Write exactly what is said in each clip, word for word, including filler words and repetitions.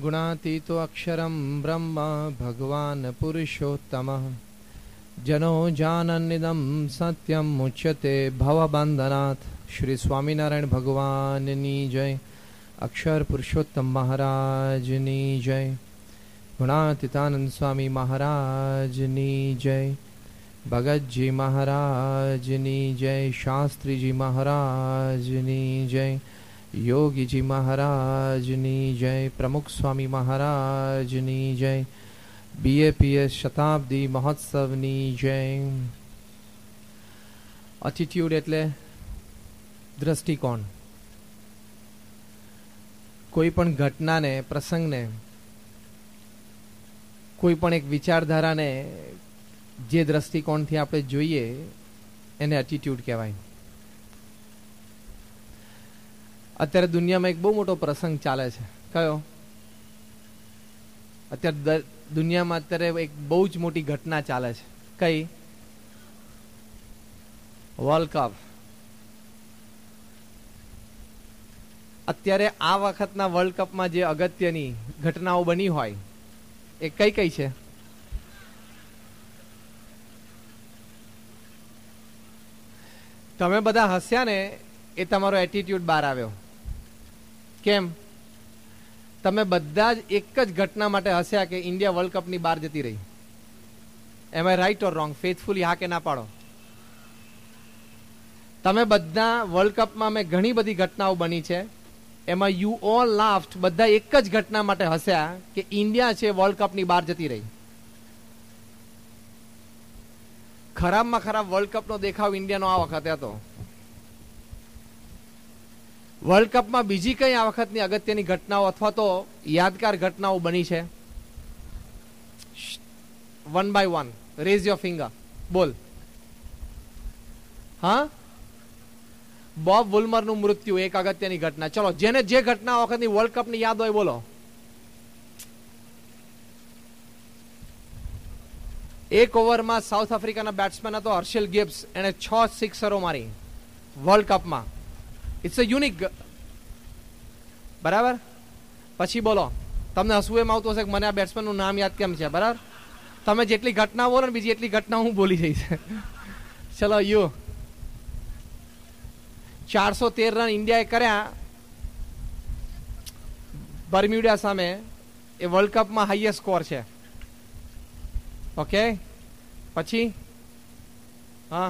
गुणातीतो अक्षरं ब्रह्म भगवान् पुरुषोत्तमः जनो जानन्निदं सत्यं मुच्यते भवबन्धनात्। श्री स्वामीनारायण भगवाननी जय। अक्षर पुरुषोत्तम महाराजनी जय। गुणातीतानंद स्वामी महाराजनी जय। भगत जी महाराजनी जय। शास्त्री जी महाराजनी जय। योगी जी महाराजनी जय। प्रमुख स्वामी महाराजनी जय। बीएपीएस शताब्दी महोत्सवनी जय। एटीट्यूड એટલે દ્રષ્ટિકોણ. કોઈ પણ ઘટનાને, પ્રસંગને, કોઈ પણ એક વિચારધારાને જે દ્રષ્ટિકોણથી આપણે જોઈએ એને એટીટ્યુડ કહેવાય. અત્યારે દુનિયામાં એક બહુ મોટો પ્રસંગ ચાલે છે. કયો? અત્યારે દુનિયામાં અત્યારે એક બહુ જ મોટી ઘટના ચાલે છે. કઈ? World cup. અત્યારે આ વખતના વર્લ્ડ કપમાં જે અગત્યની ઘટનાઓ બની હોય એ કઈ કઈ છે? તમે બધા હસ્યા ને એ તમારો એટીટ્યુડ બહાર આવ્યો. કેમ? તમે બધા જ એક જ ઘટના માટે હસ્યા કે ઇન્ડિયા વર્લ્ડ કપની બહાર જતી રહી. એમ I right or wrong? Faithfully હા કે ના પાડો. તમે બધા વર્લ્ડ કપમાં મેં ઘણી બધી ઘટનાઓ બની છે એમાં યુ ઓલ લાફ્ડ. બધા એક જ ઘટના માટે હસ્યા કે ઇન્ડિયા છે વર્લ્ડ કપની બહાર જતી રહી. ખરાબમાં ખરાબ વર્લ્ડ કપનો દેખાવ ઇન્ડિયાનો આ વખતે હતો. વર્લ્ડ કપમાં બીજી કઈ આ વખતની અગત્યની ઘટનાઓ અથવા તો યાદગાર ઘટનાઓ બની છે? One by one rays your finger. બોલ. હા, બોબ વુલ્મરનું મૃત્યુ એક અગત્યની ઘટના. ચલો, જેને જે ઘટના આ વખતની વર્લ્ડ કપની યાદ હોય બોલો. એક ઓવરમાં સાઉથ આફ્રિકાના બેટ્સમેન હતો હર્ષેલ ગિબ્સ. એને છ સિક્સરો મારી વર્લ્ડ કપમાં. It's a unique. બરાબર? પછી બોલો, તમને હસવું એમ આવતું હશે કે મને આ બેટ્સમેનનું નામ યાદ કેમ છે. બરાબર? તમે જેટલી ઘટના બોલો ને બીજી એટલી ઘટના હું બોલી જઈશ. ચલો, યુ ચારસો તેર રન ઇન્ડિયાએ કર્યા બર્મ્યુડા સામે. એ વર્લ્ડ કપમાં હાઈએસ્ટ સ્કોર છે. ઓકે, પછી હા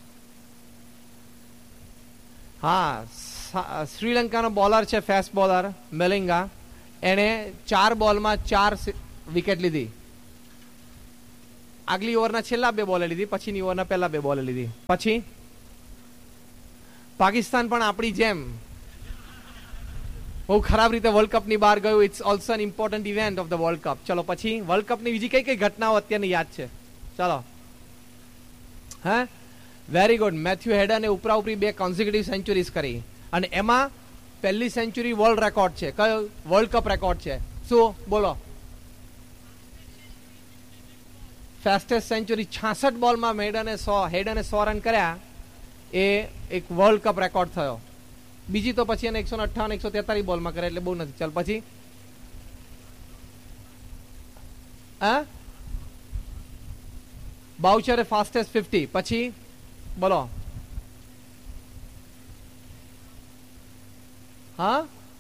હા શ્રીલંકાનો બોલર છે, ફાસ્ટ બોલર મેલિંગા. એને ચાર બોલમાં ચાર વિકેટ લીધી. આગલી ઓવરના છેલ્લા બે બોલે લીધી, પછીની ઓવરના પહેલા બે બોલે લીધી. પછી પાકિસ્તાન પણ આપણી જેમ બહુ ખરાબ રીતે વર્લ્ડ કપની બહાર ગયું. It's also N important event of the world cup. ચલો, પછી વર્લ્ડ કપની બીજી કઈ કઈ ઘટનાઓ અત્યારની યાદ છે? ચલો. હે, વેરી ગુડ. મેથ્યુ હેડને ઉપરા ઉપરી બે કોન્ઝિક્યુટિવ સેન્ચુરીઝ કરી અને એમાં પહેલી સેન્ચુરી વર્લ્ડ રેકોર્ડ છે. કયો વર્લ્ડ કપ રેકોર્ડ છે? શું બોલો? ફાસ્ટેસ્ટ સેન્ચુરી છાસઠ બોલમાં હેડને સો હેડને સો રન કર્યા. એ એક વર્લ્ડ કપ રેકોર્ડ થયો. બીજી તો પછી એને એકસો અઠ્ઠાવન એકસો તેતાલીસ બોલમાં કરે એટલે બહુ નથી. ચાલ પછી હા બાઉચરે ફાસ્ટેસ્ટ ફિફ્ટી. પછી બોલો. હા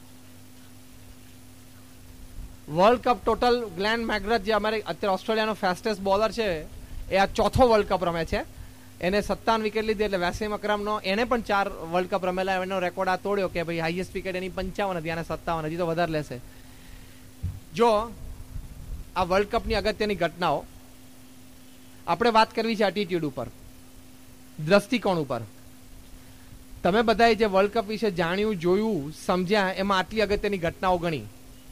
વર્લ્ડ કપ ટોટલ ગ્લેન મેકગ્રથ જે અમારે અત્યારે ઓસ્ટ્રેલિયાનો ફાસ્ટેસ્ટ બોલર છે એ આ ચોથો વર્લ્ડ કપ રમે છે. એને સત્તાવન વિકેટ લીધી. એટલે વસીમ અકરમનો એને પણ ચાર વર્લ્ડ કપ રમેલા. એનો રેકોર્ડ આ તોડ્યો કે ભાઈ હાઈએસ્ટ વિકેટ એની પંચાવન હતી અને સત્તાવન. હજી તો વધારે લેશે. જો આ વર્લ્ડ કપની અગત્યની ઘટનાઓ આપણે વાત કરવી છે એટીટ્યુડ ઉપર, દ્રષ્ટિકોણ ઉપર. તમે બધાએ જે વર્લ્ડ કપ વિશે જાણ્યું, જોયું, સમજ્યા એમાં આટલી અગત્યની ઘટનાઓ ગણી.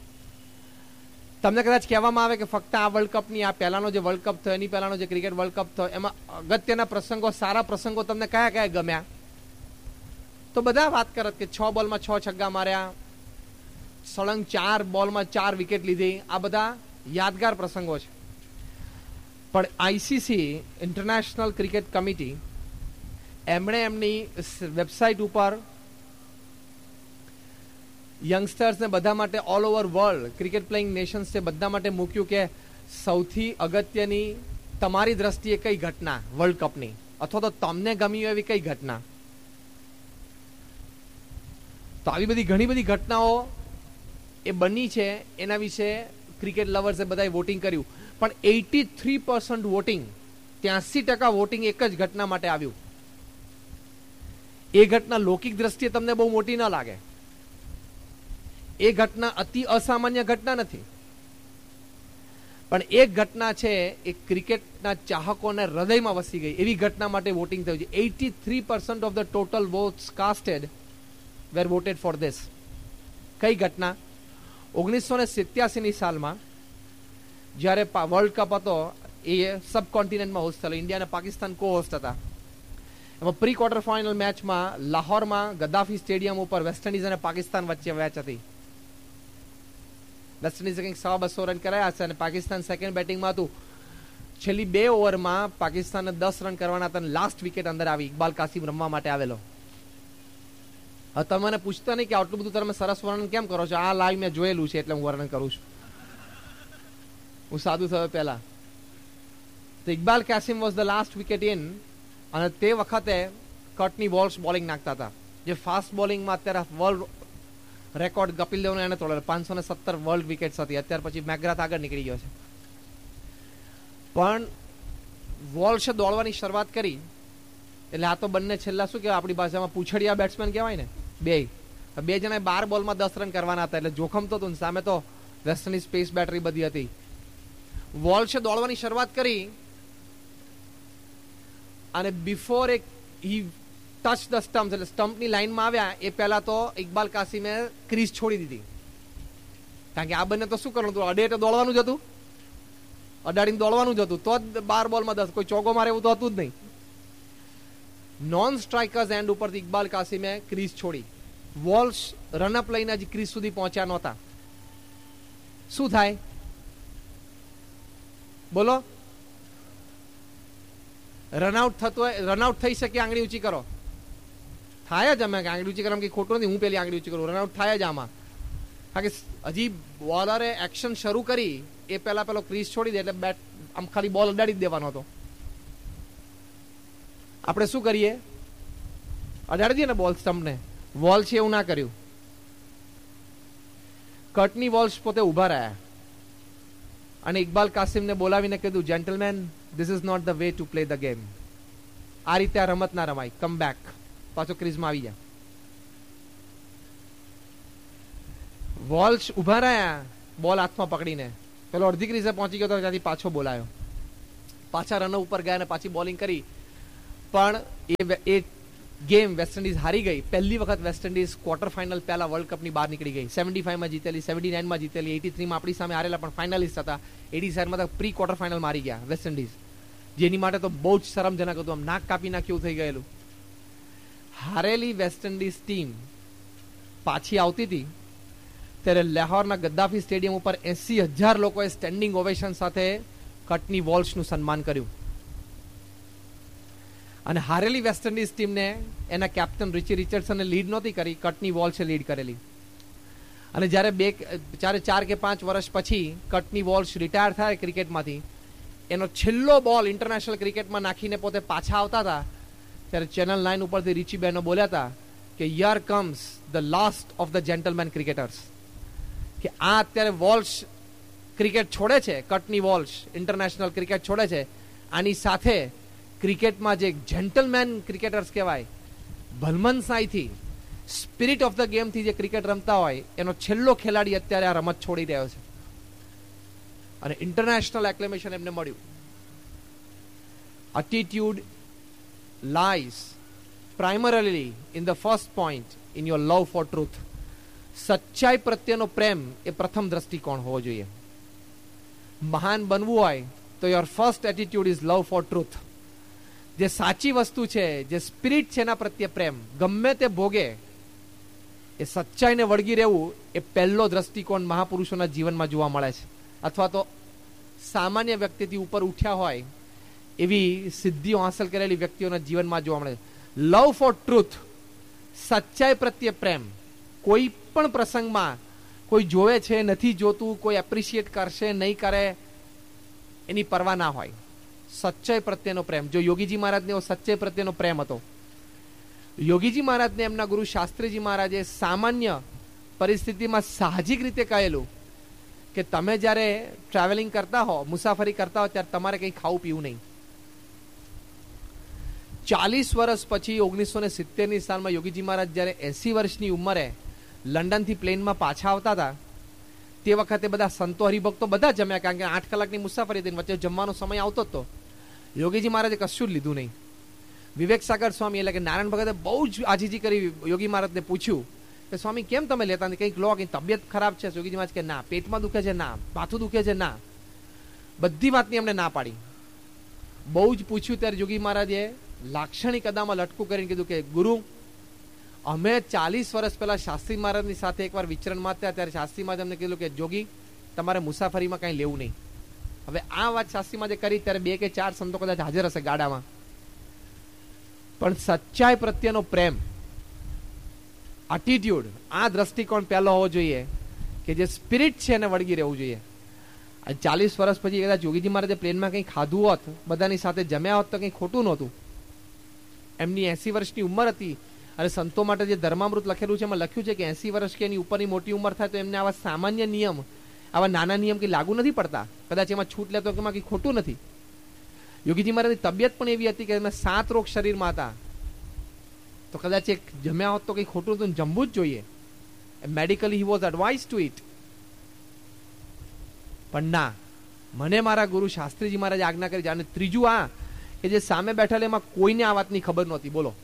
તમને કદાચ કહેવામાં આવે કે ફક્ત આ વર્લ્ડ કપની આ પહેલાનો જે વર્લ્ડ કપ થયો એની પહેલાનો જે ક્રિકેટ વર્લ્ડ કપ થયો એમાં અગત્યના પ્રસંગો, સારા પ્રસંગો તમને કયા કયા ગમ્યા? તો બધા વાત કરત કે છ બોલમાં છ છગ્ગા માર્યા, સળંગ ચાર બોલમાં ચાર વિકેટ લીધી. આ બધા યાદગાર પ્રસંગો છે. પણ આઈસીસી ઇન્ટરનેશનલ ક્રિકેટ કમિટી એમણે એમની વેબસાઇટ ઉપર યંગસ્ટર્સ ને બધા માટે all over world cricket playing Nations છે બધા માટે મૂક્યું કે સૌથી અગત્યની તમારી દ્રષ્ટિએ કઈ ઘટના વર્લ્ડ કપની અથવા તો તમને ગમી એવી કઈ ઘટના. તો આવી બધી ઘણી બધી ઘટનાઓ એ બની છે, એના વિશે ક્રિકેટ લવર્સે બધાએ વોટિંગ કર્યું. પણ એટી થ્રી પર્સન્ટ વોટિંગ, ત્યાસી ટકા વોટિંગ એક જ ઘટના માટે આવ્યું. એ ઘટના લૌકિક દ્રષ્ટિએ તમને બહુ મોટી ન લાગે, એ ઘટના અતિ અસામાન્ય ઘટના નથી, પણ એક ઘટના છે એ ક્રિકેટના ચાહકોના હૃદયમાં વસી ગઈ એવી ઘટના માટે વોટિંગ થયું છે. Eighty three percent of the total watts કાસ્ટેડ wear વોટેડ for this. કઈ ઘટના? ઓગણીસો ને સિત્યાસી ની સાલમાં જ્યારે વર્લ્ડ કપ હતો એ સબ કોન્ટિનેન્ટમાં હોસ્ટ થયેલો, ઇન્ડિયા અને પાકિસ્તાન કો હોસ્ટ હતા. એમાં પ્રી ક્વાર્ટર ફાઇનલ મેચમાં લાહોરમાં ગદ્દાફી સ્ટેડિયમ ઉપર વેસ્ટ ઇન્ડિઝ અને પાકિસ્તાન વચ્ચે મેચ હતી. વેસ્ટ ઇન્ડિઝે કંઈક સવા બસો રન કરાયા હશે અને પાકિસ્તાન સેકન્ડ બેટિંગમાં હતું. છેલ્લી બે ઓવરમાં પાકિસ્તાનને દસ રન કરવાના હતા અને લાસ્ટ વિકેટ અંદર આવી ઇકબાલ કાસિમ રમવા માટે આવેલો. હવે તમે મને પૂછતા નહીં કે આટલું બધું તમે સરસ વર્ણન કેમ કરો છો? આ લાઈવ મેં જોયેલું છે એટલે હું વર્ણન કરું છું. હું સાદું થયો પહેલા તો Iqbal Qasem was the last wicket in, અને તે વખતે કર્ટની વોલ્શ બોલિંગ નાખતા હતા, જે ફાસ્ટ બોલિંગમાં અત્યારે વર્લ્ડ રેકોર્ડ કપિલ દેવનો એને તોડેલો. પાંચસો ને સત્તર વર્લ્ડ વિકેટ્સ હતી. અત્યાર પછી મેકગ્રાથ આગળ નીકળી ગયો છે. પણ વોલ્શે દોડવાની શરૂઆત કરી એટલે આ તો બંને છેલ્લા શું કહેવાય આપણી ભાષામાં પૂછડિયા બેટ્સમેન કહેવાય ને, બે બે જણા બાર બોલમાં દસ રન કરવાના હતા એટલે જોખમ તો હતું. સામે તો વેસ્ટ ઇન્ડિઝ સ્પેસ બેટરી બધી હતી. વોલ્શે દોડવાની શરૂઆત કરી અને બિફોર એક હી ટચ ધ સ્ટમ્પ એટલે સ્ટમ્પની લાઈનમાં આવ્યા એ પહેલા તો ઇકબાલ કાસિમે ક્રીઝ છોડી દીધી. કારણ કે આ બંને તો શું કરવાનું હતું? અડે એટલે દોડવાનું જ હતું, અડાડીને દોડવાનું જ હતું. તો જ બાર બોલમાં દસ, કોઈ ચોગો મારે એવું તો હતું જ નહીં. નોન સ્ટ્રાઇકર્સ એન્ડ ઉપરથી ઇકબાલ કાસિમે ક્રીઝ છોડી. વોલ્શ રનઅપ લઈને હજી ક્રીઝ સુધી પહોંચ્યા નહોતા. શું થાય બોલો? રનઆઉટ થતો હોય, રનઆઉટ થઈ શકે આંગળી ઊંચી કરો, થાય જ. અમે આંગળી ઊંચી કરવા કંઈ ખોટું નથી, હું પેલી આંગળી ઊંચી કરું, રનઆઉટ થાય જ આમાં. કારણ કે હજી બોલરે એક્શન શરૂ કરી એ પહેલા પેલો ક્રીઝ છોડી દે એટલે બેટ આમ ખાલી બોલ અડાડી જ દેવાનો હતો. આપણે શું કરીએ? અડાડી દઈએ ને બોલ સ્ટમ્પને. વોલ્શ એવું ના કર્યું. કર્ટની વોલ્શ પોતે ઉભા રહ્યા અને ઇકબાલ કાસિમને બોલાવીને કીધું, gentleman, this is not the way to play the game. આ રીતે આ રમત ના રમાય, કમ બેક, પાછો ક્રીઝમાં આવી જાય. વોલ્શ ઉભા રહ્યા બોલ હાથમાં પકડીને. પેલો અડધી ક્રીઝે પહોંચી ગયો તો ત્યાંથી પાછો બોલાયો. પાછા રન ઉપર ગયા અને પાછી બોલિંગ કરી. પણ એ ગેમ વેસ્ટ ઇન્ડિઝ હારી ગઈ. પહેલી વખત વેસ્ટ ઇન્ડિઝ ક્વાર્ટર ફાઇનલ પહેલા વર્લ્ડ કપની બહાર નીકળી ગઈ. સેવન્ટી ફાઈવમાં જીતેલી, સેવન્ટી નાઇનમાં જીતેલી, એટી થ્રીમાં આપણી સામે હારેલા પણ ફાઇનલિસ્ટ હતા. એટી સેવનમાં તો પ્રી ક્વાર્ટર ફાઇનલ મારી ગયા વેસ્ટ ઇન્ડિઝ, જેની માટે તો બહુ જ શરમજનક હતું. આમ નાક કાપી નાખ્યું થઈ ગયેલું. હારેલી વેસ્ટ ઇન્ડિઝ ટીમ પાછી આવતી હતી ત્યારે લાહોરના ગદ્દાફી સ્ટેડિયમ ઉપર એસી હજાર લોકોએ સ્ટેન્ડિંગ ઓવેશન સાથે કર્ટની વોલ્શનું સન્માન કર્યું. અને હારેલી વેસ્ટ ઇન્ડિઝ ટીમને એના કેપ્ટન રિચી રિચર્ડસને લીડ નહોતી કરી, કર્ટની વોલ્શે લીડ કરેલી. અને જ્યારે બે ચારે ચાર કે પાંચ વર્ષ પછી કર્ટની વોલ્શ રિટાયર થાય ક્રિકેટમાંથી, એનો છેલ્લો બોલ ઇન્ટરનેશનલ ક્રિકેટમાં નાખીને પોતે પાછા આવતા હતા ત્યારે ચેનલ નાઇન ઉપરથી રિચી બહેનો બોલ્યા હતા કે here comes the last of the gentleman cricketers. કે આ અત્યારે વોલ્શ ક્રિકેટ છોડે છે, કર્ટની વોલ્શ ઇન્ટરનેશનલ ક્રિકેટ છોડે છે, આની સાથે ક્રિકેટમાં જે જેન્ટલમેન ક્રિકેટર્સ કહેવાય, ભલમનસાઈથી સ્પિરિટ ઓફ ધ ગેમથી જે ક્રિકેટ રમતા હોય એનો છેલ્લો ખેલાડી અત્યારે આ રમત છોડી રહ્યો છે. અને ઇન્ટરનેશનલ એક્લેમેશન એમને મળ્યું. Attitude lies primarily in the first point in your love four truth. સચ્ચાઈ પ્રત્યેનો પ્રેમ એ પ્રથમ દ્રષ્ટિકોણ હોવો જોઈએ. મહાન બનવું હોય તો your first attitude is love four truth. જે સાચી વસ્તુ છે, જે સ્પિરિટ છે એના પ્રત્યે પ્રેમ, ગમે તે ભોગે એ સચ્ચાઈને વળગી રહેવું, એ પહેલો દ્રષ્ટિકોણ મહાપુરુષોના જીવનમાં જોવા મળે છે. અથવા તો સામાન્ય વ્યક્તિથી ઉપર ઉઠ્યા હોય એવી સિદ્ધિઓ હાંસલ કરેલી વ્યક્તિઓના જીવનમાં જોવા મળે છે. લવ ફોર ટ્રુથ, સચ્ચાઈ પ્રત્યે પ્રેમ, કોઈ પણ પ્રસંગમાં કોઈ જોવે છે, નથી જોતું, કોઈ એપ્રિશિએટ કરશે નહીં કરે, એની પરવા ના હોય. સચ્ચાઈ પ્રત્યેનો પ્રેમ. જો યોગીજી મહારાજને એવો સચ્ચાઈ પ્રત્યેનો પ્રેમ હતો. યોગીજી મહારાજને એમના ગુરુ શાસ્ત્રીજી મહારાજે સામાન્ય પરિસ્થિતિમાં સાહજિક રીતે કહેલું કે તમે જ્યારે ટ્રાવેલિંગ કરતા હો, મુસાફરી કરતા હો, ત્યારે તમારે કંઈ ખાવું પીવું નહીં. ચાલીસ વર્ષ પછી ઓગણીસો ને સિત્તેરની સાલમાં યોગીજી મહારાજ જ્યારે એસી વર્ષની ઉંમરે લંડનથી પ્લેનમાં પાછા આવતા હતા, તે વખતે બધા સંતો હરિભક્તો બધા જમ્યા, કારણ કે આઠ કલાકની મુસાફરી હતી, વચ્ચે જમવાનો સમય આવતો હતો. યોગીજી મહારાજે કશું જ લીધું નહીં. વિવેક સાગર સ્વામી એટલે કે નારાયણ ભગતે બહુ જ આજીજી કરી યોગી મહારાજને પૂછ્યું કે સ્વામી કેમ તમે લેતા નથી, કંઈક લો, કંઈક તબિયત ખરાબ છે? યોગીજી મહારાજ કે ના, પેટમાં દુખે છે, ના, માથું દુખે છે, ના. બધી વાતની એમને ના પાડી. બહુ જ પૂછ્યું ત્યારે યોગી મહારાજે લાક્ષણિક અદામાં લટકું કરીને કીધું કે ગુરુ, અમે ચાલીસ વર્ષ પહેલા શાસ્ત્રી મહારાજની સાથે એકવાર વિચરણમાં હતા, ત્યારે શાસ્ત્રી મહારાજ અમને કીધું કે જોગી, તમારે મુસાફરીમાં કંઈ લેવું નહીં. હવે આ વાત શાસ્ત્રી મહારાજે કરી ત્યારે બે કે ચાર સંતો કદાચ હાજર હશે ગાડામાં. પણ સચ્ચાઈ પ્રત્યેનો પ્રેમ, એટીટ્યુડ, આ દ્રષ્ટિકોણ પહેલો હોવો જોઈએ કે જે સ્પિરિટ છે એને વળગી રહેવું જોઈએ. ચાલીસ વર્ષ પછી કદાચ યોગીજી મહારાજે પ્લેનમાં કંઈ ખાધું હોત, બધાની સાથે જમ્યા હોત, તો કંઈ ખોટું નહોતું. એમની એસી વર્ષની ઉંમર હતી અને સંતો માટે જે ધર્મામૃત લખેલું છે એમાં લખ્યું છે કે એસી વર્ષ કે એની ઉપરની મોટી ઉંમર થાય તો એમને આવા સામાન્ય નિયમ, આવા નાના નિયમ કંઈ લાગુ નથી પડતા. કદાચ એમાં છૂટ લે તો એમાં કંઈ ખોટું નથી. યોગીજી મહારાજની તબિયત પણ એવી હતી કે એમને સાત રોગ શરીરમાં હતા, તો કદાચ એક જમ્યા હોત તો કંઈ ખોટું હતું, જમવું જ જોઈએ. Medically he was advise to it. પણ ના, મને મારા ગુરુ શાસ્ત્રીજી મહારાજે આજ્ઞા કરી. અને ત્રીજું આ કે જે સામે બેઠેલા એમાં કોઈને આ વાતની ખબર નહોતી. બોલો,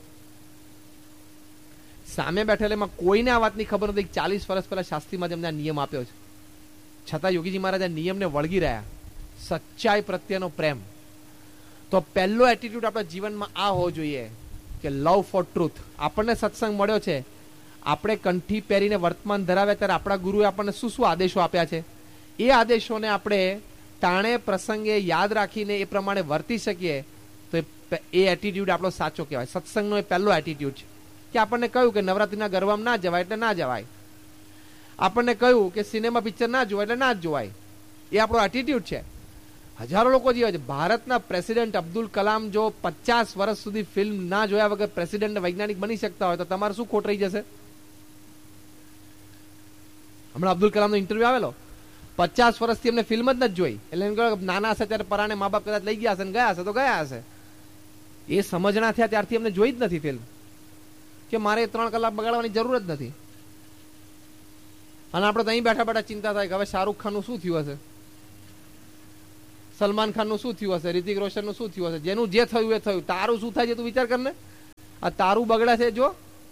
સામે બેઠેલા એમાં કોઈને આ વાતની ખબર નહોતી. ચાલીસ વર્ષ પહેલા શાસ્ત્રીમાં એમને નિયમ આપ્યો છે, છતાં યોગીજી મહારાજ આ નિયમને વળગી રહ્યા. સચ્ચાઈ પ્રત્યેનો પ્રેમ. તો પહેલો એટીટ્યુડ આપણા જીવનમાં આ હોવો જોઈએ કે લવ ફોર ટ્રુથ. આપણને સત્સંગ મળ્યો છે, આપણે કંઠી પહેરીને વર્તમાન ધરાવ્યા ત્યારે આપણા ગુરુએ આપણને શું શું આદેશો આપ્યા છે, એ આદેશોને આપણે ટાણે પ્રસંગે યાદ રાખીને એ પ્રમાણે વર્તી શકીએ તો એ એટીટ્યુડ આપણો સાચો કહેવાય. સત્સંગનો એ પહેલો એટીટ્યુડ છે કે આપણને કહ્યું કે નવરાત્રિના ગરબામાં ના જવાય એટલે ના જવાય, આપણને કહ્યું કે સિનેમા પિક્ચર ના જોવાય એટલે ના જ જોવાય. એ આપણો એટીટ્યુડ છે. હજારો લોકો જીવે છે. ભારતના પ્રેસિડેન્ટ અબ્દુલ કલામ જો પચાસ વર્ષ સુધી ફિલ્મ ના જોયા વગર પ્રેસિડેન્ટ વૈજ્ઞાનિક બની શકતા હોય તો તમારે શું ખોટ રહી જશે? હમણાં અબ્દુલ કલામનો ઇન્ટરવ્યુ આવેલો, પચાસ વર્ષથી એમને ફિલ્મ જ નથી જોઈ. એટલે એમ કહ્યું નાના હશે ત્યારે પરાણે મા બાપ કદાચ લઈ ગયા હશે ને ગયા હશે તો ગયા હશે. એ સમજણા થયા ત્યારથી એમને જોઈ જ નથી ફિલ્મ, કે મારે ત્રણ કલાક બગાડવાની જરૂર જ નથી. અને આપણે તો અહીં બેઠા બેઠા ચિંતા થાય કે હવે શાહરૂખ ખાનનું શું થયું હશે, સલમાન ખાનનું શું થયું હશે, રિતિક રોશનનું શું થયું હશે. જેનું જે થયું એ થયું, તારું શું થાય છે તું વિચાર કરને. આ તારું બગડે છે જો,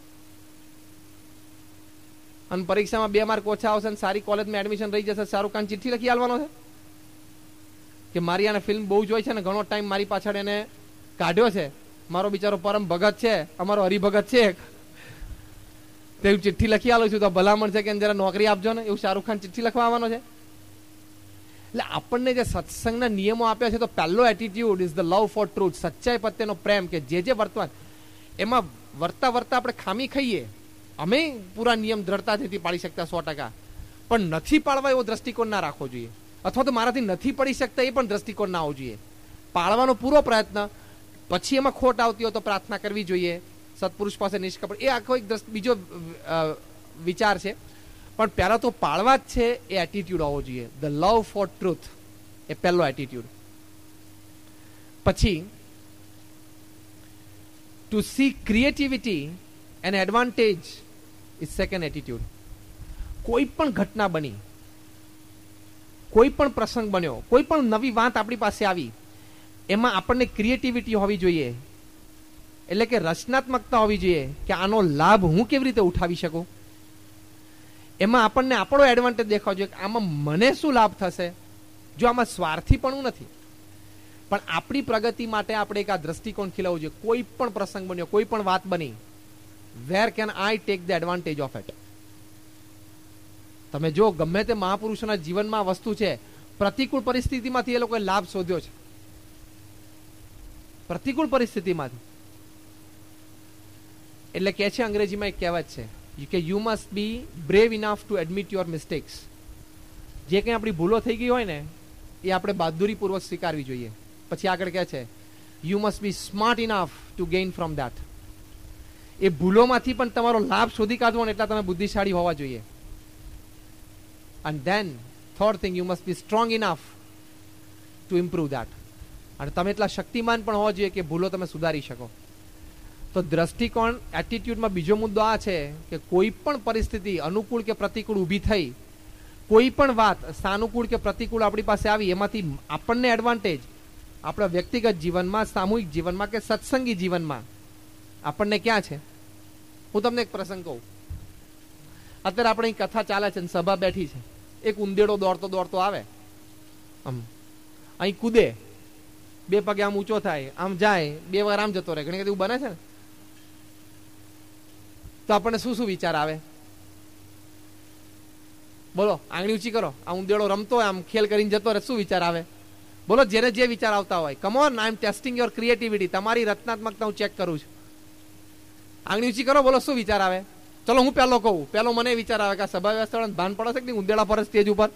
અને પરીક્ષામાં બે માર્ક ઓછા આવશે અને સારી કોલેજમાં એડમિશન રહી જશે, શાહરૂખ ખાન ચિઠ્ઠી લખી આલવાનો છે કે મારી આને ફિલ્મ બહુ જોઈ છે ને ઘણો ટાઈમ મારી પાછળ એને કાઢ્યો છે, મારો બિચારો પરમ ભગત છે, અમારો હરિભગત છે, તેવું ચિઠ્ઠી લખી આલું છું તો ભલામણ છે કે જરા નોકરી આપજો ને, એવું શાહરૂખ ખાન ચિઠ્ઠી લખવા આવવાનો છે. એટલે આપણને જે સત્સંગના નિયમો આપ્યા છે તો પહેલો attitude is the love four truth. સચ્ચાઈ પ્રત્યેનો પ્રેમ, કે જે જે વર્તમાન એમાં વર્તા વર્તા આપણે ખામી ખાઈએ. અમે પૂરા નિયમ દ્રઢતાથી પાડી શકતા સો ટકા, પણ નથી પાડવા એવો દ્રષ્ટિકોણ ના રાખવો જોઈએ, અથવા તો મારાથી નથી પડી શકતા એ પણ દ્રષ્ટિકોણ ના આવવો જોઈએ. પાળવાનો પૂરો પ્રયત્ન, પછી એમાં ખોટ આવતી હોય તો પ્રાર્થના કરવી જોઈએ સત્પુરુષ પાસે નિષ્કપટ. એ આખો એક બીજો વિચાર છે. પણ પહેલા તો પાળવા જ છે એ એટીટ્યુડ હોવો જોઈએ. ધ લવ ફોર ટ્રુથ એ પહેલો એટીટ્યુડ. પછી two C creativity and advantage is second attitude. કોઈ પણ ઘટના બની, કોઈ પણ પ્રસંગ બન્યો, કોઈ પણ નવી વાત આપણી પાસે આવી, એમાં આપણને ક્રિએટિવિટી હોવી જોઈએ, એટલે કે રચનાત્મકતા હોવી જોઈએ કે આનો લાભ હું કેવી રીતે ઉઠાવી શકું. એમાં આપણને આપણો એડવાન્ટેજ દેખાવો જોઈએ કે આમાં મને શું લાભ થશે. જો આમાં સ્વાર્થીપણું નથી, પણ આપણી પ્રગતિ માટે આપણે એક આ દ્રષ્ટિકોણ ખીલવવું જોઈએ. કોઈ પણ પ્રસંગ બન્યો, કોઈ પણ વાત બની, where can I take the advantage of it. તમે જો ગમે તે મહાપુરુષોના જીવનમાં વસ્તુ છે, પ્રતિકૂળ પરિસ્થિતિમાંથી એ લોકોએ લાભ શોધ્યો છે. પ્રતિકૂળ પરિસ્થિતિમાંથી. એટલે કે છે અંગ્રેજીમાં એક કહેવત છે કે you must be brave enough to admit your mistakes. જે કંઈ આપણી ભૂલો થઈ ગઈ હોય ને એ આપણે બહાદુરીપૂર્વક સ્વીકારવી જોઈએ. પછી આગળ કહે છે you must be smart enough to gain from that. એ ભૂલોમાંથી પણ તમારો લાભ શોધી કાઢવો ને એટલા તમે બુદ્ધિશાળી હોવા જોઈએ. And then third thing, you must be strong enough to improve that. અને તમે એટલા શક્તિમાન પણ હોવા જોઈએ કે ભૂલો તમે સુધારી શકો. તો દ્રષ્ટિકોણ એટીટ્યુડમાં બીજો મુદ્દો આ છે કે કોઈ પણ પરિસ્થિતિ અનુકૂળ કે પ્રતિકૂળ ઊભી થઈ, કોઈ પણ વાત સાનુકૂળ કે પ્રતિકૂળ આપણી પાસે આવી, એમાંથી આપણને એડવાન્ટેજ આપણા વ્યક્તિગત જીવનમાં, સામૂહિક જીવનમાં કે સત્સંગી જીવનમાં આપણને ક્યાં છે? હું તમને એક પ્રસંગ કહું. અત્યારે આપણે અહીં કથા ચાલે છે, સભા બેઠી છે, એક ઉંદેડો દોડતો દોડતો આવે, આમ અહીં કૂદે, બે પગે આમ ઊંચો થાય, આમ જાય, બે વાર આમ જતો રહે. ઘણી વખત એવું બને છે ને. તો આપણને શું શું વિચાર આવે? બોલો, આંગળી ઊંચી કરો. આ ઉંદેડો રમતો હોય, આમ ખેલ કરીને જતો રહે, શું વિચાર આવે? બોલો, જેને જે વિચાર આવતા હોય. Come on, I M testing your creativity. તમારી રચનાત્મકતા હું ચેક કરું છું. આંગળી ઊંચી કરો, બોલો, શું વિચાર આવે? ચલો હું પહેલો કહું. પહેલો મને વિચાર આવે કે આ સભા વ્યવસ્થા ભાન પડે છે કે નહીં, ઉંદેડા પર સ્ટેજ ઉપર.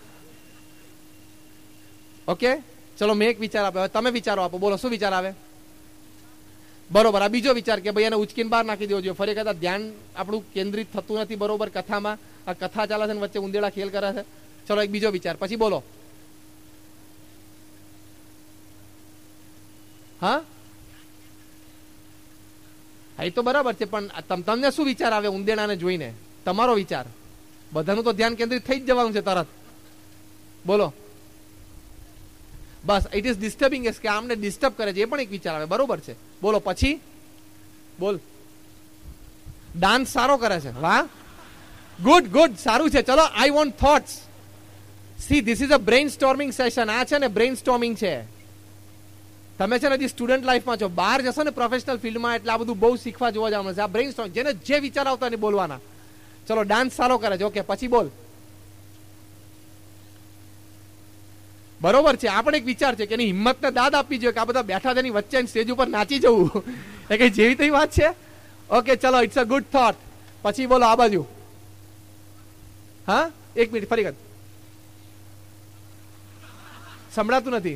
ઓકે, ચલો મેં એક વિચાર આપ્યો, તમે વિચારો આપો. બોલો, શું વિચાર આવે? બરોબર. આ બીજો વિચાર કે ભાઈ એને ઉચકીને બહાર નાખી દેવો જોઈએ. ફરી કદાચ ધ્યાન આપણું કેન્દ્રિત થતું નથી બરોબર કથામાં. આ કથા ચાલે છે ને વચ્ચે ઉંદેડા ખેલ કરે છે. ચલો એક બીજો વિચાર. પછી બોલો. હા, એ તો બરાબર છે, પણ તમને શું વિચાર આવે ઉંદેડાને જોઈને? તમારો વિચાર. બધાનું તો ધ્યાન કેન્દ્રિત થઈ જ જવાનું છે તરત. બોલો. બસ, ઇટ ઇઝ ડિસ્ટર્બિંગ કે આમને ડિસ્ટર્બ કરે છે, એ પણ એક વિચાર આવે. બરોબર છે. બોલો પછી. બોલ. ડાન્સ સારો કરે છે. વાહ, ગુડ ગુડ, સારું છે. ચલો, I want thoughts. C, this is a brain storming session. આ છે ને બ્રેઇન સ્ટોર્મિંગ છે. તમે છે ને હજી સ્ટુડન્ટ લાઈફમાં છો, બહાર જશો ને પ્રોફેશનલ ફિલ્ડમાં એટલે આ બધું બહુ શીખવા જોવા જવાનું છે. આ બ્રેઇન સ્ટોર્મિંગ, જેને જે વિચાર આવતા ને બોલવાના. ચલો, ડાન્સ સારો કરે છે. ઓકે, પછી બોલ. બરોબર છે. આ પણ એક વિચાર છે કે એની હિંમતને દાદ આપવી જોઈએ કે આ બધા બેઠા તેની વચ્ચે સ્ટેજ ઉપર નાચી જવું એ કઈ જેવી તેવી વાત છે? ઓકે, ચલો, ઇટ્સ અ ગુડ થોટ. પછી બોલો આ બાજુ. હા, એક મિનિટ, ફરી કર. સંભળાતું નથી.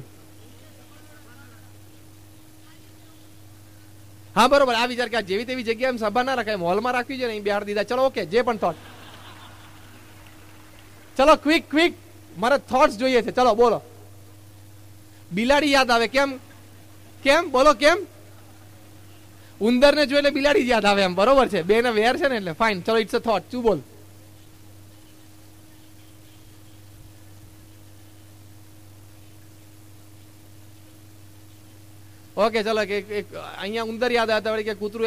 હા, બરોબર. આ વિચાર કે જેવી તેવી જગ્યાએ સભા ના રખાય, હોલમાં રાખવી જોઈએ, અહીં બિહાર દીધા. ચલો, ઓકે, જે પણ થોટ. ચલો, ક્વિક ક્વિક, મારે થોટ્સ જોઈએ છે. ચલો બોલો. બિલાડી યાદ આવે. કેમ? કેમ? બોલો કેમ? ઉંદર ને જોઈ એટલે બિલાડી યાદ આવે એમ. બરોબર છે, બે ને વેર છે ને એટલે ફાઇન. ચલો, ઇટ્સ અ થોટ. શું બોલ? ઓકે, ચલો, અહીંયા ઉંદર યાદ આવતા કે કૂતરું